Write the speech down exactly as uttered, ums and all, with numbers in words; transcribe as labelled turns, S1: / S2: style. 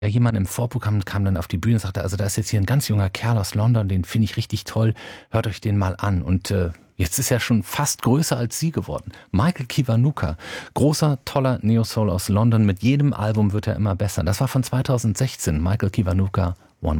S1: Ja, jemand im Vorprogramm kam dann auf die Bühne und sagte, also da ist jetzt hier ein ganz junger Kerl aus London, den finde ich richtig toll, hört euch den mal an. Und äh, jetzt ist er schon fast größer als sie geworden. Michael Kiwanuka, großer, toller Neo-Soul aus London, mit jedem Album wird er immer besser. Das war von zweitausendsechzehn, Michael Kiwanuka,